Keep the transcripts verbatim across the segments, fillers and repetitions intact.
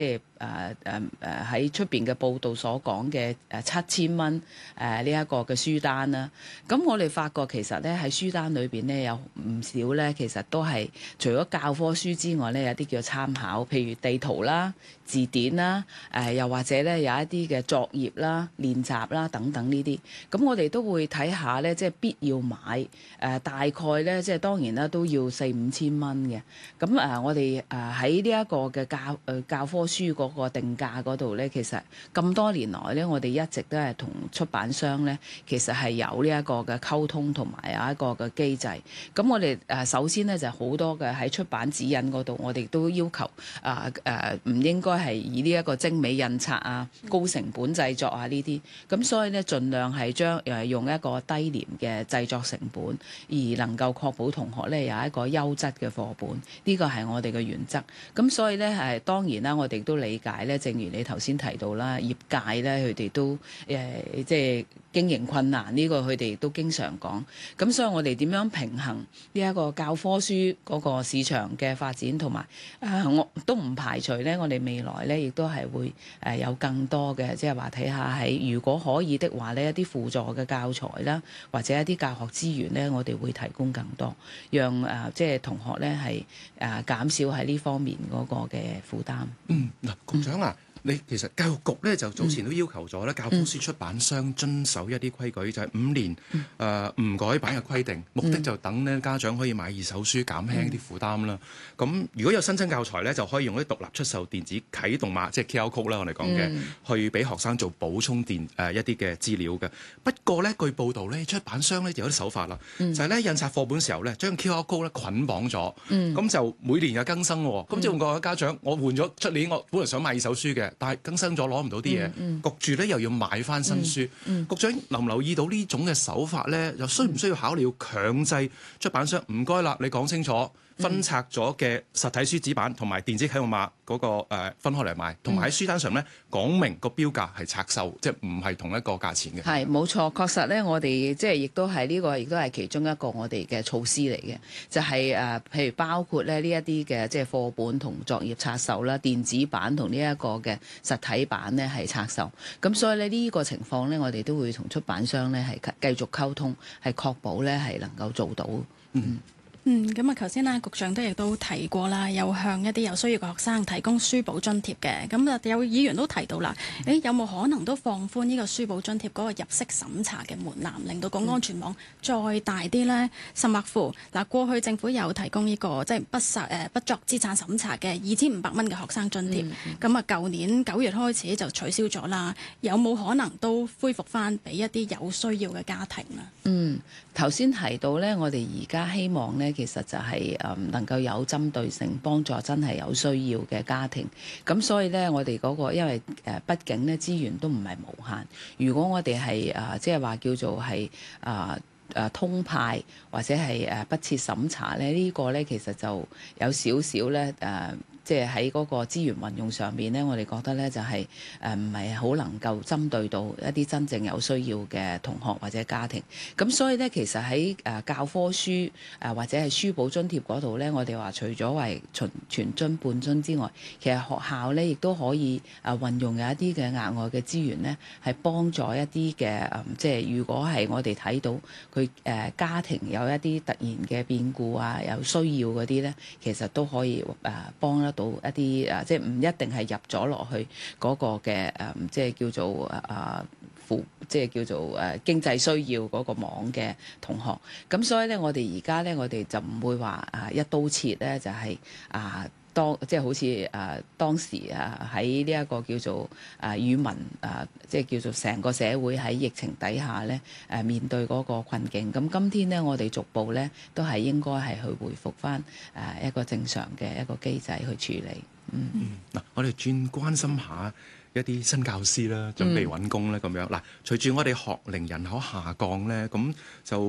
誒誒誒誒喺出邊嘅報道所講嘅誒七千蚊誒呢一個嘅書單啦，咁我哋發覺其實咧喺書單裏邊咧有唔少咧，其實都係除咗教科書之外咧，有啲叫參考，譬如地圖啦、字典啦，誒、呃、又或者咧有一啲嘅作業啦、練習啦等等呢啲，咁我哋都會睇下咧，即係必要買誒、呃、大概咧，即係當然啦都要四五千蚊嘅，咁誒、呃、我哋誒喺呢一個嘅教誒、呃、教科書嗰個定價嗰度咧，其實咁多年來咧，我哋一直都係同出版商咧，其實係有呢一個嘅溝通同埋有一個嘅機制。咁我哋誒首先咧就係好多嘅喺出版指引嗰度，我哋都要求啊誒唔應該係以呢一個精美印刷啊、高成本製作啊呢啲。咁所以咧，盡量係將誒用一個低廉嘅製作成本，而能夠確保同學咧有一個優質嘅課本。呢個係我哋嘅原則。咁所以咧係當然啦，我哋都理解咧，正如你頭先提到啦，業界咧佢哋都誒、呃、即係經營困難，呢、這個佢哋都經常講。咁所以我哋點樣平衡呢一個教科書嗰個市場嘅發展，同埋誒我都唔排除咧，我哋未來咧亦都係會誒有更多嘅，即係話睇下喺如果可以的話呢，一啲輔助嘅教材啦，或者一啲教學資源咧，我哋會提供更多，讓誒、呃、即係同學咧係誒減少喺呢方面嗰個嘅負擔。 嗯，嗱，局長啊。你其實教育局咧就早前都要求咗咧，教科書出版商遵守一啲規矩，就係、是、五年誒唔、呃、改版嘅規定，目的就等咧家長可以買二手書，減輕啲負擔啦。咁、嗯、如果有新增教材咧，就可以用啲獨立出售電子啟動碼，即係 Q R code 啦，我哋講嘅，嗯、去俾學生做補充電誒、呃、一啲嘅資料嘅。不過咧，據報道咧，出版商咧有啲手法啦，嗯、就係咧印刷課本時候咧，將 Q R code 咧捆綁咗，咁、嗯、就每年有更新喎。咁即係個家長，我換咗出年，我本來想買二手書嘅。但係更新咗攞唔到啲嘢，嗯嗯、焗住咧又要買翻新書。嗯嗯、局長留唔留意到呢種嘅手法咧？又需唔需要考慮要強制出版商？唔該啦，你講清楚。分拆咗嘅實體書紙版同埋電子啟動碼嗰、那個、呃、分開嚟賣，同埋喺書單上咧講明個標價係拆售，即係唔係同一個價錢嘅。 係冇錯，確實咧，我哋即係亦都係呢、這個，亦都係其中一個我哋嘅措施嚟嘅，就係、是、誒、呃，譬如包括咧呢一啲嘅即係課本同作業拆售啦，電子版同呢一個嘅實體版咧係拆售。咁所以咧呢、這個情況咧，我哋都會同出版商咧係繼續溝通，係確保咧係能夠做到。嗯。 嗯，咁啊，頭先啦，局長都亦都提過啦，有向一啲有需要嘅學生提供書簿津貼嘅。咁啊，有議員都提到啦，誒有冇可能都放寬呢個書簿津貼嗰個入息審查嘅門檻，令到個安全網再大啲呢？甚或乎嗱，過去政府有提供呢、這個即係、就是、不實誒不作資產審查嘅二千五百蚊嘅學生津貼，咁啊、嗯，舊年九月開始就取消咗啦。有冇可能都恢復翻俾一啲有需要嘅家庭啊？ 嗯，頭先提到呢，我哋而家希望呢。其實就係誒能夠有針對性幫助真係有需要嘅家庭，咁所以咧我哋嗰個因為誒畢竟咧資源都唔係無限，如果我哋係誒即係話叫做係誒誒通派或者係誒不設審查咧，呢個咧其實就有少少咧誒。即係喺嗰個資源運用上面咧，我哋覺得咧就係誒唔係好能夠針對到一啲真正有需要嘅同學或者家庭。咁所以咧，其實喺誒教科書誒、呃、或者係書簿津貼嗰度咧，我哋話除咗為全全津半津之外，其實學校咧亦都可以誒運用有一啲嘅額外嘅資源咧，係幫助一啲嘅誒，即係如果係我哋睇到佢誒、呃、家庭有一啲突然嘅變故啊，有需要嗰啲咧，其實都可以誒、呃、幫得到一啲啊，即係唔一定係入咗落去嗰個嘅誒，即係叫做啊輔，即係叫做誒經濟需要嗰個網嘅同學。咁所以咧，我哋而家咧，我哋就唔會話啊一刀切咧，就係啊當即係好似誒當時啊喺呢一個叫做啊語文啊，即係叫做成個社會喺疫情底下咧誒面對嗰個困境。咁今天咧，我哋逐步咧都係應該係去回復翻誒一個正常嘅一個機制去處理。嗯， 嗱、嗯，我哋轉關心下一啲新教師啦，準備揾工咧咁樣。嗱，隨住我哋學齡人口下降咧，咁就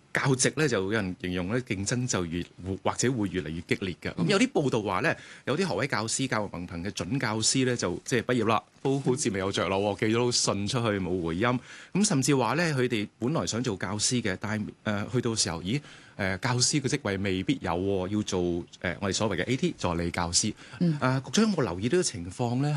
教職咧就有人形容咧競爭就越或者會越嚟越激烈嘅。咁有啲報道話咧，有啲學位教師、教育文憑嘅準教師咧就即係畢業啦，都好似未有着落，寄咗信出去冇回音。咁甚至話咧，佢哋本來想做教師嘅，但係誒、呃、去到時候，咦誒、呃、教師嘅職位未必有，要做誒、呃、我哋所謂嘅 A T 助理教師。誒、 嗯呃、局長有冇留意呢個情況咧？